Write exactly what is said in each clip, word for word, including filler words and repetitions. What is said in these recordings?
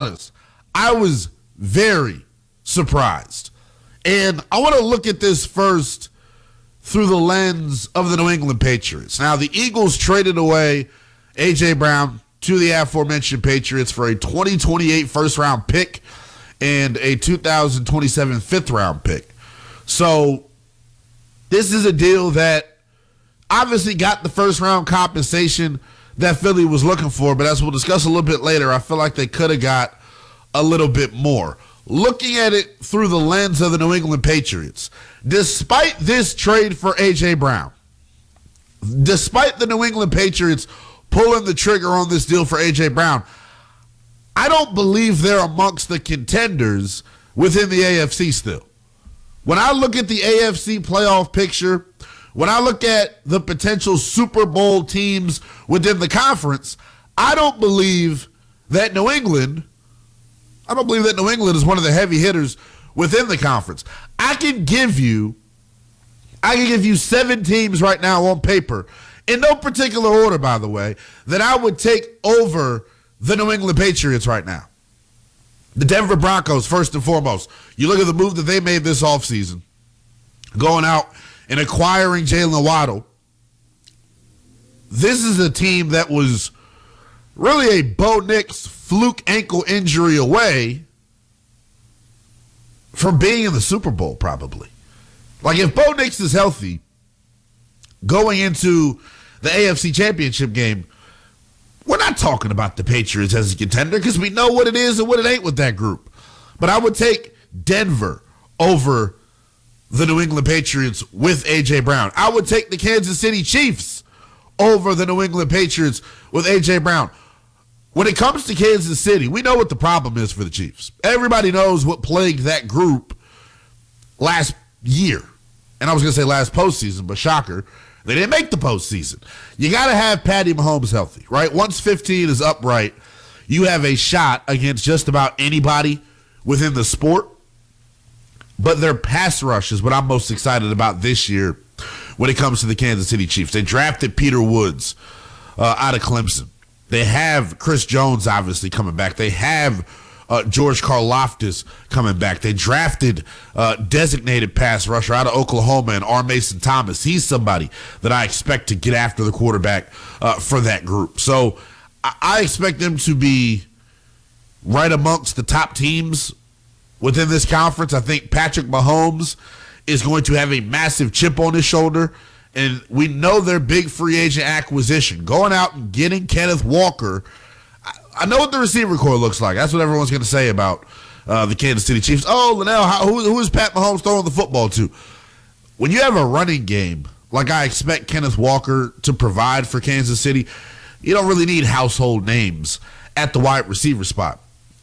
honest, I was very surprised. And I want to look at this first through the lens of the New England Patriots. Now, the Eagles traded away A J. Brown to the aforementioned Patriots for a twenty twenty-eight first-round pick and a two thousand twenty-seven fifth-round pick. So this is a deal that obviously got the first-round compensation that Philly was looking for, but as we'll discuss a little bit later, I feel like they could have got a little bit more. Looking at it through the lens of the New England Patriots, despite this trade for A J. Brown, despite the New England Patriots pulling the trigger on this deal for A J. Brown, I don't believe they're amongst the contenders within the A F C still. When I look at the A F C playoff picture, when I look at the potential Super Bowl teams within the conference, I don't believe that New England I don't believe that New England is one of the heavy hitters within the conference. I can give you, I can give you seven teams right now on paper, in no particular order, by the way, that I would take over the New England Patriots right now. The Denver Broncos, first and foremost. You look at the move that they made this offseason, going out and acquiring Jalen Waddle. This is a team that was really a Bo Nix fluke ankle injury away from being in the Super Bowl, probably. Like, if Bo Nix is healthy going into the A F C Championship game, we're not talking about the Patriots as a contender because we know what it is and what it ain't with that group. But I would take Denver over the New England Patriots with A J. Brown. I would take the Kansas City Chiefs over the New England Patriots with A J. Brown. When it comes to Kansas City, we know what the problem is for the Chiefs. Everybody knows what plagued that group last year. And I was going to say last postseason, but shocker, they didn't make the postseason. You got to have Patty Mahomes healthy, right? Once fifteen is upright, you have a shot against just about anybody within the sport. But their pass rush is what I'm most excited about this year when it comes to the Kansas City Chiefs. They drafted Peter Woods uh, out of Clemson. They have Chris Jones, obviously, coming back. They have uh, George Karlaftis coming back. They drafted uh, designated pass rusher out of Oklahoma and R. Mason Thomas. He's somebody that I expect to get after the quarterback uh, for that group. So I-, I expect them to be right amongst the top teams within this conference. I think Patrick Mahomes is going to have a massive chip on his shoulder. And we know their big free agent acquisition, going out and getting Kenneth Walker. I, I know what the receiver core looks like. That's what everyone's going to say about uh, the Kansas City Chiefs. Oh, Linnell, how, who, who is Pat Mahomes throwing the football to? When you have a running game, like I expect Kenneth Walker to provide for Kansas City, you don't really need household names at the wide receiver spot.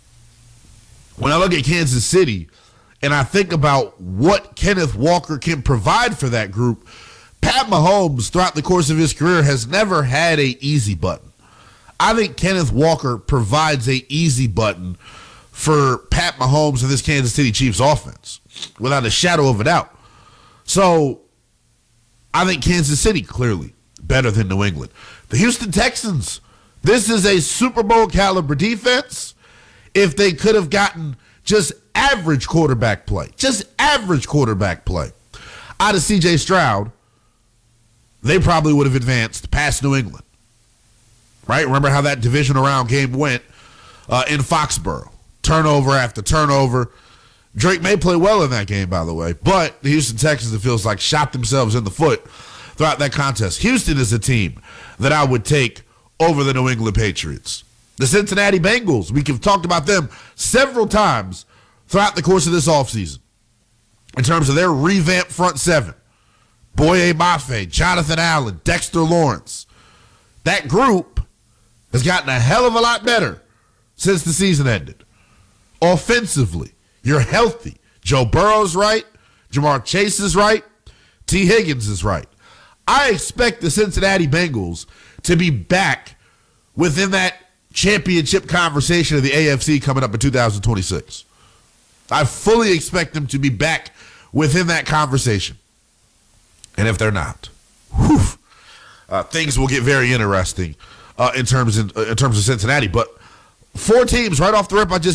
When I look at Kansas City and I think about what Kenneth Walker can provide for that group, Pat Mahomes, throughout the course of his career, has never had a easy button. I think Kenneth Walker provides a easy button for Pat Mahomes and this Kansas City Chiefs offense, without a shadow of a doubt. So I think Kansas City, clearly, better than New England. The Houston Texans, this is a Super Bowl caliber defense. If they could have gotten just average quarterback play, just average quarterback play out of C J Stroud, they probably would have advanced past New England, right? Remember how that divisional round game went uh, in Foxborough. Turnover after turnover. Drake may play well in that game, by the way, but the Houston Texans, it feels like, shot themselves in the foot throughout that contest. Houston is a team that I would take over the New England Patriots. The Cincinnati Bengals, we have talked about them several times throughout the course of this offseason in terms of their revamped front seven. Boye Mafe, Jonathan Allen, Dexter Lawrence. That group has gotten a hell of a lot better since the season ended. Offensively, you're healthy. Joe Burrow's right. Jamar Chase is right. T. Higgins is right. I expect the Cincinnati Bengals to be back within that championship conversation of the A F C coming up in two thousand twenty-six. I fully expect them to be back within that conversation. And if they're not, whew, uh, things will get very interesting uh, in terms in, uh, in terms of Cincinnati. But four teams right off the rip I just